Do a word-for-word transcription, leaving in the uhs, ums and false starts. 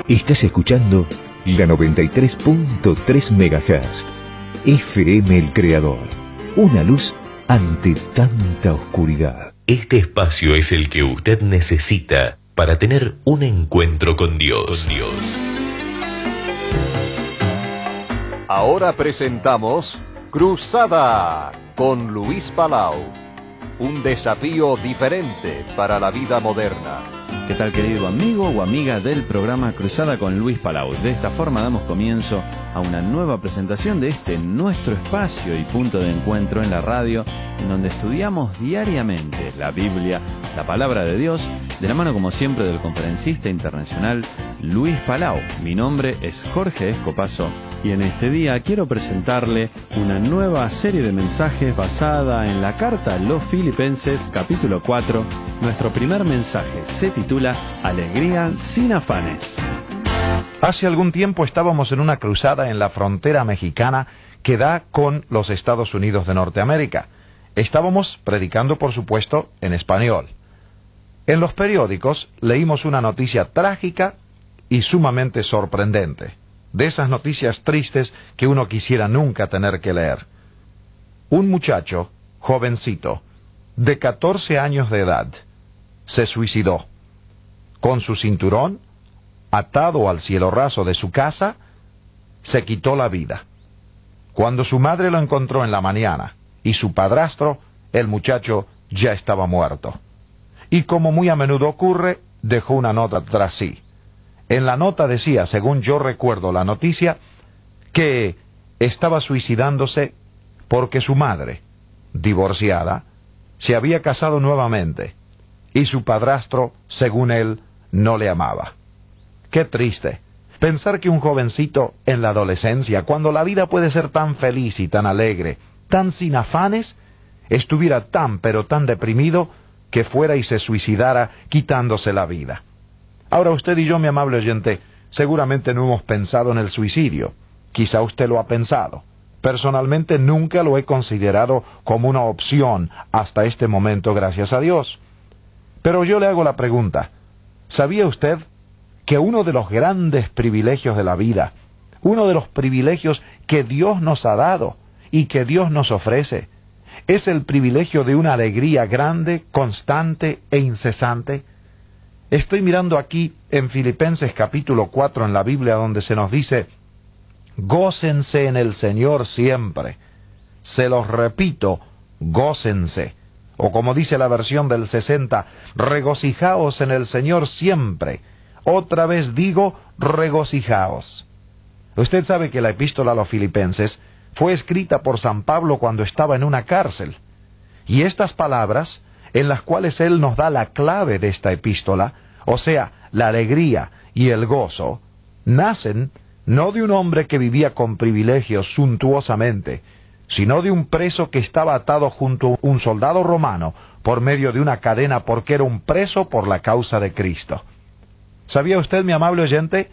Estás escuchando la noventa y tres punto tres megahertz. F M El Creador. Una luz ante tanta oscuridad. Este espacio es el que usted necesita para tener un encuentro con Dios. Con Dios. Ahora presentamos Cruzada con Luis Palau. Un desafío diferente para la vida moderna. ¿Qué tal, querido amigo o amiga del programa Cruzada con Luis Palau? De esta forma damos comienzo a una nueva presentación de este nuestro espacio y punto de encuentro en la radio, en donde estudiamos diariamente la Biblia, la palabra de Dios, de la mano como siempre del conferencista internacional Luis Palau. Mi nombre es Jorge Escopazo y en este día quiero presentarle una nueva serie de mensajes basada en la carta a los Filipenses capítulo cuatro. Nuestro primer mensaje se titula Alegría sin afanes. Hace algún tiempo estábamos en una cruzada en la frontera mexicana que da con los Estados Unidos de Norteamérica. Estábamos predicando, por supuesto, en español. En los periódicos leímos una noticia trágica y sumamente sorprendente. De esas noticias tristes que uno quisiera nunca tener que leer. Un muchacho, jovencito, de catorce años de edad, se suicidó. Con su cinturón, atado al cielo raso de su casa, se quitó la vida. Cuando su madre lo encontró en la mañana, y su padrastro, el muchacho ya estaba muerto. Y como muy a menudo ocurre, dejó una nota tras sí. En la nota decía, según yo recuerdo la noticia, que estaba suicidándose porque su madre, divorciada, se había casado nuevamente, y su padrastro, según él, no le amaba. Qué triste pensar que un jovencito en la adolescencia, cuando la vida puede ser tan feliz y tan alegre, tan sin afanes, estuviera tan pero tan deprimido que fuera y se suicidara quitándose la vida. Ahora usted y yo, mi amable oyente, seguramente no hemos pensado en el suicidio. Quizá usted lo ha pensado. Personalmente nunca lo he considerado como una opción hasta este momento, gracias a Dios. Pero yo le hago la pregunta, ¿sabía usted que uno de los grandes privilegios de la vida, uno de los privilegios que Dios nos ha dado y que Dios nos ofrece, es el privilegio de una alegría grande, constante e incesante? Estoy mirando aquí en Filipenses capítulo cuatro en la Biblia, donde se nos dice, gócense en el Señor siempre. Se los repito, gócense. O como dice la versión del sesenta, regocijaos en el Señor siempre. Otra vez digo, regocijaos. Usted sabe que la epístola a los Filipenses fue escrita por San Pablo cuando estaba en una cárcel. Y estas palabras, en las cuales él nos da la clave de esta epístola, o sea, la alegría y el gozo, nacen no de un hombre que vivía con privilegios suntuosamente, sino de un preso que estaba atado junto a un soldado romano por medio de una cadena porque era un preso por la causa de Cristo. ¿Sabía usted, mi amable oyente,